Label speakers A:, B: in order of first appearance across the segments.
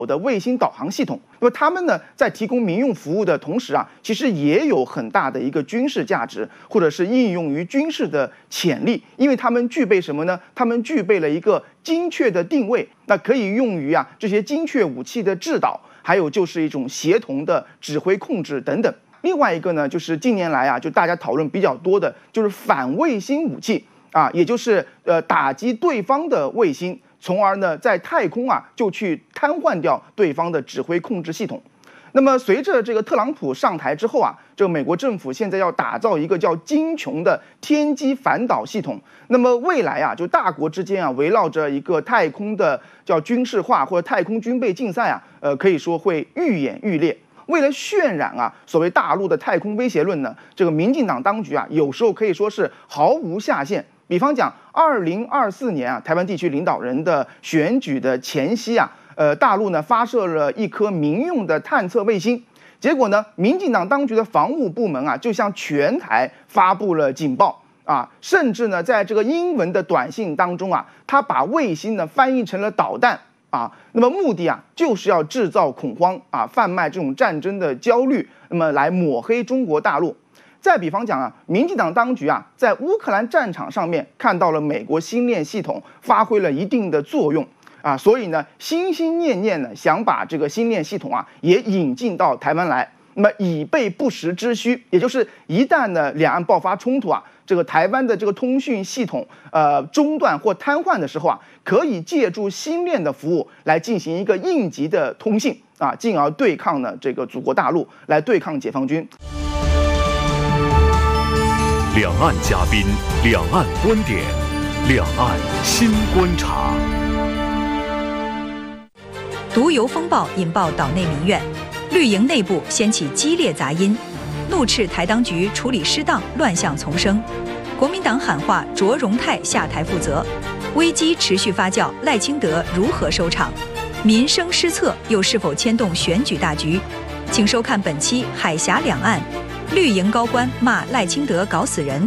A: 的卫星导航系统。那么他们呢，在提供民用服务的同时啊，其实也有很大的一个军事价值，或者是应用于军事的潜力。因为他们具备什么呢？他们具备了一个精确的定位，那可以用于啊这些精确武器的制导，还有就是一种协同的指挥控制等等。另外一个呢，就是近年来啊，就大家讨论比较多的，就是反卫星武器啊，也就是打击对方的卫星，从而呢在太空啊就去瘫痪掉对方的指挥控制系统。那么随着这个特朗普上台之后啊，这个美国政府现在要打造一个叫精琼的天基反导系统。那么未来啊，就大国之间啊，围绕着一个太空的叫军事化或者太空军备竞赛啊，可以说会愈演愈烈。为了渲染啊所谓大陆的太空威胁论呢，这个民进党当局啊有时候可以说是毫无下限。比方讲，2024年啊，台湾地区领导人的选举的前夕啊，大陆呢发射了一颗民用的探测卫星，结果呢，民进党当局的防务部门啊就向全台发布了警报啊，甚至呢在这个英文的短信当中啊，他把卫星呢翻译成了导弹。啊，那么目的啊，就是要制造恐慌啊，贩卖这种战争的焦虑，那么来抹黑中国大陆。再比方讲啊，民进党当局啊，在乌克兰战场上面看到了美国星链系统发挥了一定的作用啊，所以呢，心心念念呢想把这个星链系统啊也引进到台湾来，那么以备不时之需，也就是一旦呢两岸爆发冲突啊，这个台湾的这个通讯系统中断或瘫痪的时候啊，可以借助星链的服务来进行一个应急的通信啊，进而对抗呢这个祖国大陆，来对抗解放军。
B: 两岸嘉宾，两岸观点，两岸新观察。
C: 毒油风暴引爆岛内民怨，绿营内部掀起激烈杂音，怒斥台当局处理失当，乱象丛生。国民党喊话卓荣泰下台负责，危机持续发酵，赖清德如何收场？民生失策又是否牵动选举大局？请收看本期《海峡两岸》，绿营高官骂赖清德搞死人。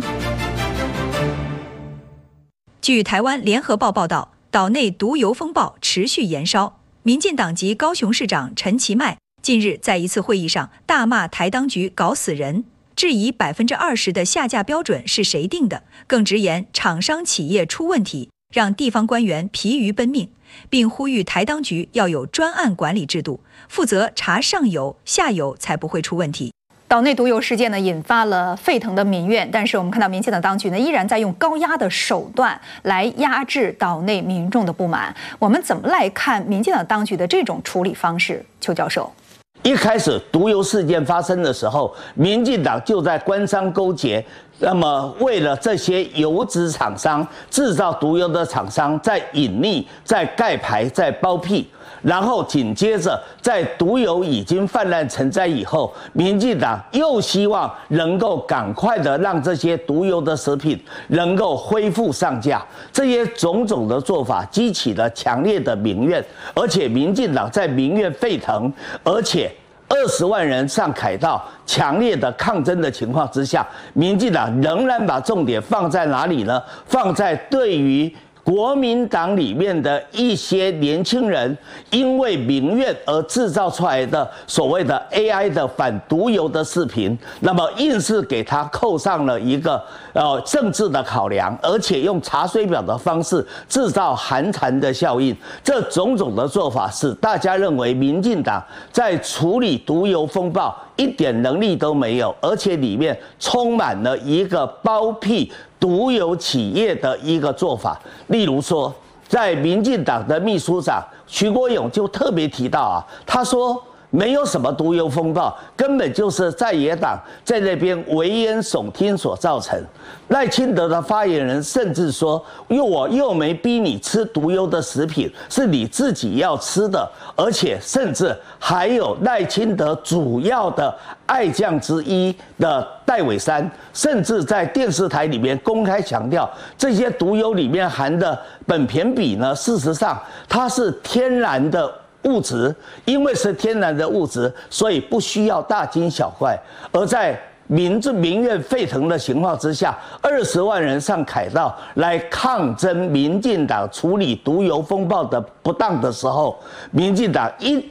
C: 据台湾联合报报道，岛内毒油风暴持续延烧，民进党籍高雄市长陈其迈近日在一次会议上大骂台当局搞死人，质疑20%的下架标准是谁定的，更直言厂商企业出问题，让地方官员疲于奔命，并呼吁台当局要有专案管理制度，负责查上游，下游才不会出问题。
D: 岛内毒油事件呢，引发了沸腾的民怨，但是我们看到民进党当局呢，依然在用高压的手段来压制岛内民众的不满。我们怎么来看民进党当局的这种处理方式？邱教授。
E: 一开始毒油事件发生的时候，民进党就在官商勾结，那么为了这些油脂厂商、制造毒油的厂商在隐匿、在盖牌、在包庇。然后紧接着，在毒油已经泛滥成灾以后，民进党又希望能够赶快的让这些毒油的食品能够恢复上架。这些种种的做法激起了强烈的民怨，而且民进党在民怨沸腾，而且20万人上凯道强烈的抗争的情况之下，民进党仍然把重点放在哪里呢？放在对于国民党里面的一些年轻人因为民怨而制造出来的所谓的 AI 的反毒油的视频，那么硬是给他扣上了一个政治的考量，而且用查水表的方式制造寒蝉的效应。这种种的做法使大家认为民进党在处理毒油风暴一点能力都没有，而且里面充满了一个包庇毒油企业的一个做法。例如说，在民进党的秘书长徐国勇就特别提到啊，他说没有什么毒油风暴，根本就是在野党在那边危言耸听所造成。赖清德的发言人甚至说，我又没逼你吃毒油的食品，是你自己要吃的，而且甚至还有赖清德主要的爱将之一的戴伟山，甚至在电视台里面公开强调，这些毒油里面含的苯醛比呢，事实上它是天然的物质，因为是天然的物质，所以不需要大惊小怪。而在民怨沸腾的情况之下，20万人上凯道来抗争民进党处理毒油风暴的不当的时候，民进党一